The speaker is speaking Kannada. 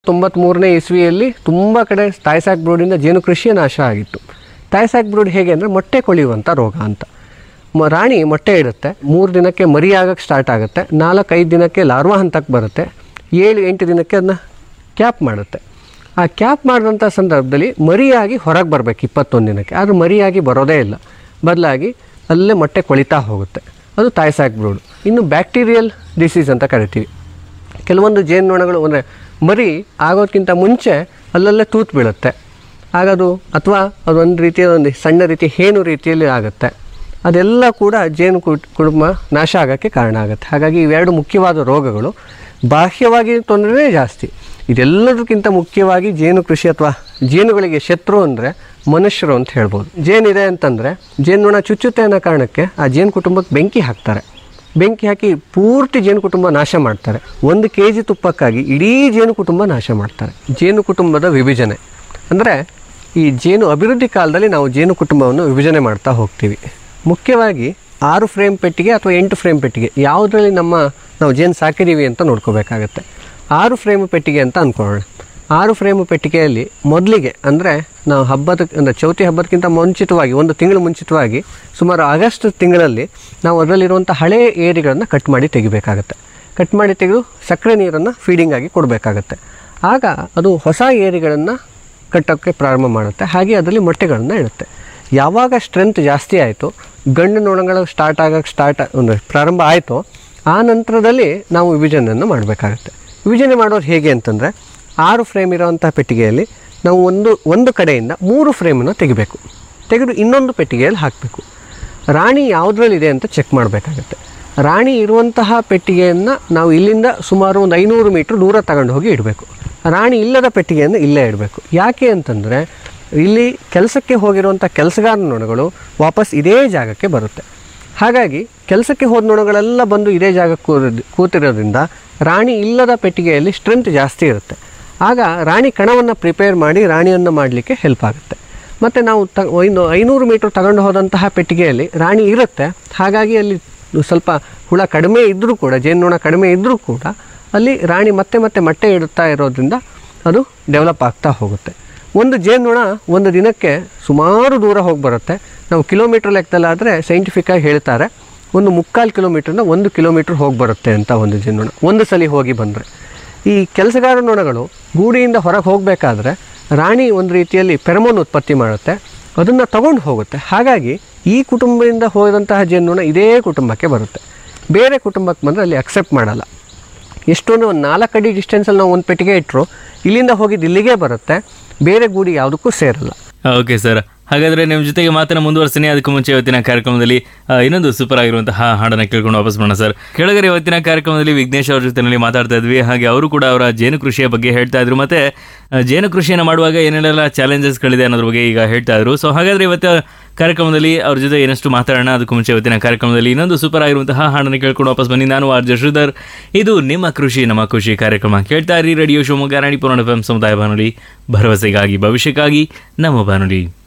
93ನೇ ಇಸ್ವಿಯಲ್ಲಿ ತುಂಬ ಕಡೆ ತಾಯ್ಸಾಕ್ ಬ್ರೂಡಿಂದ ಜೇನು ಕೃಷಿಯ ನಾಶ ಆಗಿತ್ತು. ತಾಯ್ಸಾಕ್ ಬ್ರೂಡ್ ಹೇಗೆ ಅಂದರೆ ಮೊಟ್ಟೆ ಕೊಳೆಯುವಂಥ ರೋಗ ಅಂತ. ರಾಣಿ ಮೊಟ್ಟೆ ಇಡುತ್ತೆ, 3 ದಿನಕ್ಕೆ ಮರಿ ಆಗಕ್ಕೆ ಸ್ಟಾರ್ಟ್ ಆಗುತ್ತೆ, 4-5 ದಿನಕ್ಕೆ ಲಾರ್ವಾ ಹಂತಕ್ಕೆ ಬರುತ್ತೆ, 7-8 ದಿನಕ್ಕೆ ಅದನ್ನ ಕ್ಯಾಪ್ ಮಾಡುತ್ತೆ. ಆ ಕ್ಯಾಪ್ ಮಾಡಿದಂಥ ಸಂದರ್ಭದಲ್ಲಿ ಮರಿಯಾಗಿ ಹೊರಗೆ ಬರಬೇಕು 21 ದಿನಕ್ಕೆ, ಆದರೆ ಮರಿಯಾಗಿ ಬರೋದೇ ಇಲ್ಲ, ಬದಲಾಗಿ ಅಲ್ಲೇ ಮೊಟ್ಟೆ ಕೊಳಿತಾ ಹೋಗುತ್ತೆ. ಅದು ತಾಯ್ಸಾಕ್ ಬ್ರೂಡ್. ಇನ್ನು ಬ್ಯಾಕ್ಟೀರಿಯಲ್ ಡಿಸೀಸ್ ಅಂತ ಕರಿತೀವಿ. ಕೆಲವೊಂದು ಜೇನುನೊಣಗಳು ಅಂದರೆ ಮರಿ ಆಗೋದಕ್ಕಿಂತ ಮುಂಚೆ ಅಲ್ಲಲ್ಲೇ ತೂತು ಬೀಳುತ್ತೆ, ಆಗದು ಅಥವಾ ಅದೊಂದು ರೀತಿಯ ಒಂದು ಸಣ್ಣ ರೀತಿಯ ಹೇನು ರೀತಿಯಲ್ಲಿ ಆಗುತ್ತೆ. ಅದೆಲ್ಲ ಕೂಡ ಜೇನು ಕುಟುಂಬ ನಾಶ ಆಗೋಕ್ಕೆ ಕಾರಣ ಆಗುತ್ತೆ. ಹಾಗಾಗಿ ಇವೆರಡು ಮುಖ್ಯವಾದ ರೋಗಗಳು. ಬಾಹ್ಯವಾಗಿ ತೊಂದರೆ ಜಾಸ್ತಿ. ಇದೆಲ್ಲದಕ್ಕಿಂತ ಮುಖ್ಯವಾಗಿ ಜೇನು ಕೃಷಿ ಅಥವಾ ಜೇನುಗಳಿಗೆ ಶತ್ರು ಅಂದರೆ ಮನುಷ್ಯರು ಅಂತ ಹೇಳ್ಬೋದು. ಜೇನಿದೆ ಅಂತಂದರೆ ಜೇನುನೊಣ ಚುಚ್ಚುತ್ತೆ ಅನ್ನೋ ಕಾರಣಕ್ಕೆ ಆ ಜೇನು ಕುಟುಂಬಕ್ಕೆ ಬೆಂಕಿ ಹಾಕ್ತಾರೆ. ಬೆಂಕಿ ಹಾಕಿ ಪೂರ್ತಿ ಜೇನು ಕುಟುಂಬ ನಾಶ ಮಾಡ್ತಾರೆ. 1 kg ತುಪ್ಪಕ್ಕಾಗಿ ಇಡೀ ಜೇನು ಕುಟುಂಬ ನಾಶ ಮಾಡ್ತಾರೆ. ಜೇನು ಕುಟುಂಬದ ವಿಭಜನೆ ಅಂದರೆ ಈ ಜೇನು ಅಭಿವೃದ್ಧಿ ಕಾಲದಲ್ಲಿ ನಾವು ಜೇನು ಕುಟುಂಬವನ್ನು ವಿಭಜನೆ ಮಾಡ್ತಾ ಹೋಗ್ತೀವಿ. ಮುಖ್ಯವಾಗಿ 6 ಫ್ರೇಮ್ ಪೆಟ್ಟಿಗೆ ಅಥವಾ 8 ಫ್ರೇಮ್ ಪೆಟ್ಟಿಗೆ ಯಾವುದರಲ್ಲಿ ನಾವು ಜೇನು ಸಾಕಿದ್ದೀವಿ ಅಂತ ನೋಡ್ಕೋಬೇಕಾಗತ್ತೆ. 6 ಫ್ರೇಮ್ ಪೆಟ್ಟಿಗೆ ಅಂತ ಅಂದ್ಕೊಳ್ಳೋಣ. 6 ಫ್ರೇಮ್ ಪೆಟ್ಟಿಗೆಯಲ್ಲಿ ಮೊದಲಿಗೆ ಅಂದರೆ ನಾವು ಅಂದರೆ ಚೌತಿ ಹಬ್ಬದಕ್ಕಿಂತ ಮುಂಚಿತವಾಗಿ 1 ತಿಂಗಳು ಮುಂಚಿತವಾಗಿ ಸುಮಾರು ಆಗಸ್ಟ್ ತಿಂಗಳಲ್ಲಿ ನಾವು ಅದರಲ್ಲಿರುವಂಥ ಹಳೆಯ ಏರಿಗಳನ್ನು ಕಟ್ ಮಾಡಿ ತೆಗಿಬೇಕಾಗತ್ತೆ. ಕಟ್ ಮಾಡಿ ತೆಗೆದು ಸಕ್ಕರೆ ನೀರನ್ನು ಫೀಡಿಂಗ್ ಆಗಿ ಕೊಡಬೇಕಾಗತ್ತೆ. ಆಗ ಅದು ಹೊಸ ಏರಿಗಳನ್ನು ಕಟ್ಟೋಕ್ಕೆ ಪ್ರಾರಂಭ ಮಾಡುತ್ತೆ. ಹಾಗೆ ಅದರಲ್ಲಿ ಮೊಟ್ಟೆಗಳನ್ನು ಇಡುತ್ತೆ. ಯಾವಾಗ ಸ್ಟ್ರೆಂತ್ ಜಾಸ್ತಿ ಆಯಿತು, ಗಂಡು ನೊಣಗಳು ಅಂದರೆ ಪ್ರಾರಂಭ ಆಯಿತು, ಆ ನಂತರದಲ್ಲಿ ನಾವು ವಿಭಜನೆಯನ್ನು ಮಾಡಬೇಕಾಗತ್ತೆ. ವಿಭಜನೆ ಮಾಡೋದು ಹೇಗೆ ಅಂತಂದರೆ 6 ಫ್ರೇಮ್ ಇರೋವಂಥ ಪೆಟ್ಟಿಗೆಯಲ್ಲಿ ನಾವು ಒಂದು ಕಡೆಯಿಂದ 3 ಫ್ರೇಮನ್ನು ತೆಗಿಬೇಕು. ತೆಗೆದು ಇನ್ನೊಂದು ಪೆಟ್ಟಿಗೆಯಲ್ಲಿ ಹಾಕಬೇಕು. ರಾಣಿ ಯಾವುದ್ರಲ್ಲಿದೆ ಅಂತ ಚೆಕ್ ಮಾಡಬೇಕಾಗತ್ತೆ. ರಾಣಿ ಇರುವಂತಹ ಪೆಟ್ಟಿಗೆಯನ್ನು ನಾವು ಇಲ್ಲಿಂದ ಸುಮಾರು ಒಂದು 500 ಮೀಟ್ರ್ ದೂರ ತಗೊಂಡು ಹೋಗಿ ಇಡಬೇಕು. ರಾಣಿ ಇಲ್ಲದ ಪೆಟ್ಟಿಗೆಯನ್ನು ಇಲ್ಲೇ ಇಡಬೇಕು. ಯಾಕೆ ಅಂತಂದರೆ ಇಲ್ಲಿ ಕೆಲಸಕ್ಕೆ ಹೋಗಿರುವಂಥ ಕೆಲಸಗಾರ ನೊಣಗಳು ವಾಪಸ್ ಇದೇ ಜಾಗಕ್ಕೆ ಬರುತ್ತೆ. ಹಾಗಾಗಿ ಕೆಲಸಕ್ಕೆ ಹೋದ ನೊಣಗಳೆಲ್ಲ ಬಂದು ಇದೇ ಜಾಗಕ್ಕೆ ಕೂತಿರೋದ್ರಿಂದ ರಾಣಿ ಇಲ್ಲದ ಪೆಟ್ಟಿಗೆಯಲ್ಲಿ ಸ್ಟ್ರೆಂತ್ ಜಾಸ್ತಿ ಇರುತ್ತೆ. ಆಗ ರಾಣಿ ಕಣವನ್ನು ಪ್ರಿಪೇರ್ ಮಾಡಿ ರಾಣಿಯನ್ನು ಮಾಡಲಿಕ್ಕೆ ಹೆಲ್ಪ್ ಆಗುತ್ತೆ. ಮತ್ತು ನಾವು 500 ಮೀಟ್ರ್ ತಗೊಂಡು ಹೋದಂತಹ ಪೆಟ್ಟಿಗೆಯಲ್ಲಿ ರಾಣಿ ಇರುತ್ತೆ. ಹಾಗಾಗಿ ಅಲ್ಲಿ ಸ್ವಲ್ಪ ಹುಳ ಕಡಿಮೆ ಇದ್ದರೂ ಕೂಡ, ಜೇನುನೊಣ ಕಡಿಮೆ ಇದ್ದರೂ ಕೂಡ ಅಲ್ಲಿ ರಾಣಿ ಮತ್ತೆ ಮೊಟ್ಟೆ ಇಡುತ್ತಾ ಇರೋದ್ರಿಂದ ಅದು ಡೆವಲಪ್ ಆಗ್ತಾ ಹೋಗುತ್ತೆ. ಒಂದು ಜೇನುನೊಣ ಒಂದು ದಿನಕ್ಕೆ ಸುಮಾರು ದೂರ ಹೋಗಿ ಬರುತ್ತೆ. ನಾವು ಕಿಲೋಮೀಟ್ರ್ ಲೆಕ್ಕದಲ್ಲಾದರೆ ಸೈಂಟಿಫಿಕ್ಕಾಗಿ ಹೇಳ್ತಾರೆ 1/4 ಕಿಲೋಮೀಟ್ರಿಂದ 1 ಕಿಲೋಮೀಟ್ರ್ ಹೋಗಿ ಬರುತ್ತೆ ಅಂತ ಒಂದು ಜೇನುನೊಣ ಒಂದು ಸಲ ಹೋಗಿ ಬಂದರೆ. ಈ ಕೆಲಸಗಾರ ನೊಣಗಳು ಗೂಡಿಯಿಂದ ಹೊರಗೆ ಹೋಗಬೇಕಾದ್ರೆ ರಾಣಿ ಒಂದು ರೀತಿಯಲ್ಲಿ ಫೆರಮೋನ್ ಉತ್ಪತ್ತಿ ಮಾಡುತ್ತೆ, ಅದನ್ನು ತಗೊಂಡು ಹೋಗುತ್ತೆ. ಹಾಗಾಗಿ ಈ ಕುಟುಂಬದಿಂದ ಹೋದಂತಹ ಜೇನುನೊಣ ಇದೇ ಕುಟುಂಬಕ್ಕೆ ಬರುತ್ತೆ. ಬೇರೆ ಕುಟುಂಬಕ್ಕೆ ಬಂದರೆ ಅಲ್ಲಿ ಅಕ್ಸೆಪ್ಟ್ ಮಾಡಲ್ಲ. ಎಷ್ಟೊಂದು ಒಂದು 4 ಅಡಿ ಡಿಸ್ಟೆನ್ಸಲ್ಲಿ ನಾವು ಒಂದು ಪೆಟ್ಟಿಗೆ ಇಟ್ಟರು ಇಲ್ಲಿಂದ ಹೋಗಿದ್ದು ಇಲ್ಲಿಗೆ ಬರುತ್ತೆ, ಬೇರೆ ಗೂಡಿ ಯಾವುದಕ್ಕೂ ಸೇರಲ್ಲ. ಓಕೆ ಸರ್, ಹಾಗಾದರೆ ನಿಮ್ಮ ಜೊತೆಗೆ ಮಾತನ್ನು ಮುಂದುವರಿಸ್ತೀನಿ. ಅದಕ್ಕೂ ಮುಂಚೆ ಇವತ್ತಿನ ಕಾರ್ಯಕ್ರಮದಲ್ಲಿ ಇನ್ನೊಂದು ಸೂಪರ್ ಆಗಿರುವಂತಹ ಹಾಡನ್ನು ಕೇಳ್ಕೊಂಡು ವಾಪಸ್ ಮಾಡೋಣ ಸರ್. ಕೆಳಗಡೆ ಇವತ್ತಿನ ಕಾರ್ಯಕ್ರಮದಲ್ಲಿ ವಿಘ್ನೇಶ್ ಅವ್ರ ಜೊತೆಯಲ್ಲಿ ಮಾತಾಡ್ತಾ ಇದ್ವಿ. ಹಾಗೆ ಅವರು ಕೂಡ ಅವರ ಜೇನು ಕೃಷಿಯ ಬಗ್ಗೆ ಹೇಳ್ತಾ ಇದ್ರು, ಮತ್ತು ಜೇನು ಕೃಷಿಯನ್ನು ಮಾಡುವಾಗ ಏನೆಲ್ಲ ಚಾಲೆಂಜಸ್ಗಳಿದೆ ಅನ್ನೋದ್ರ ಬಗ್ಗೆ ಈಗ ಹೇಳ್ತಾ ಇದ್ರು. ಸೊ ಹಾಗಾದರೆ ಇವತ್ತು ಕಾರ್ಯಕ್ರಮದಲ್ಲಿ ಅವ್ರ ಜೊತೆ ಏನಷ್ಟು ಮಾತಾಡೋಣ. ಅದಕ್ಕೂ ಮುಂಚೆ ಇವತ್ತಿನ ಕಾರ್ಯಕ್ರಮದಲ್ಲಿ ಇನ್ನೊಂದು ಸೂಪರ್ ಆಗಿರುವಂತಹ ಹಾಡನ್ನು ಕೇಳ್ಕೊಂಡು ವಾಪಸ್ ಬನ್ನಿ. ನಾನು ಆರ್.ಜೆ. ಶ್ರೀಧರ್. ಇದು ನಿಮ್ಮ ಕೃಷಿ ನಮ್ಮ ಖುಷಿ ಕಾರ್ಯಕ್ರಮ. ಕೇಳ್ತಾ ಇರಿ ರೇಡಿಯೋ ಶಿವಮೊಗ್ಗ 90.1 FM ಸಮುದಾಯ ಬಾನುಲಿ, ಭರವಸೆಗಾಗಿ ಭವಿಷ್ಯಕ್ಕಾಗಿ ನಮ್ಮ ಬಾನುಲಿ.